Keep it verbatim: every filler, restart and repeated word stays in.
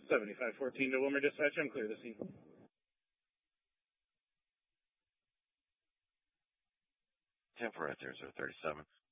seventy-five fourteen to Wilmer Dispatch. I'm clear to scene. ten four right there, zero thirty-seven.